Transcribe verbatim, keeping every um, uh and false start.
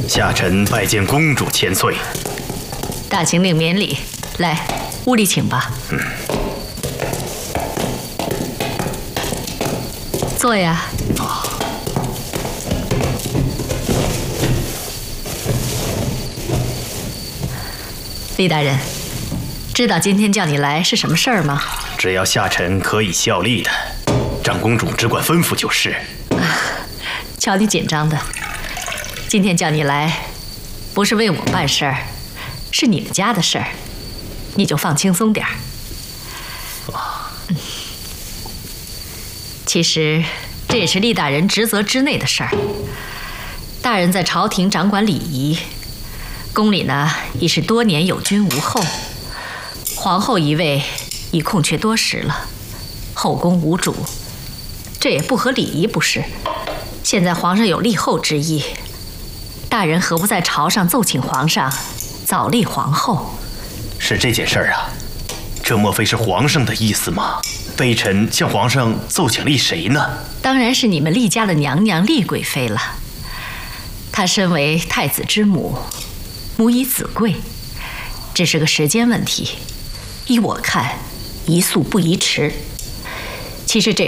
下臣拜见公主千岁。 大秦令免礼，来，屋里请吧。嗯。坐呀。啊。厉大人，知道今天叫你来是什么事儿吗？ 只要下臣可以效力的，长公主只管吩咐就是。 啊，瞧你紧张的。今天叫你来，不是为我办事儿，是你们家的事儿，你就放轻松点儿。嗯，其实这也是厉大人职责之内的事儿。大人在朝廷掌管礼仪。宫里呢，已是多年有君无后，皇后一位已空缺多时了，后宫无主，这也不合礼仪，不是？现在皇上有立后之意，大人何不在朝上奏请皇上，早立皇后？ 是这件事儿啊？这莫非是皇上的意思吗？微臣向皇上奏请立谁呢？ 当然是你们厉家的娘娘厉贵妃了。她身为太子之母。母以子贵，只是个时间问题。依我看，宜速不宜迟。其实这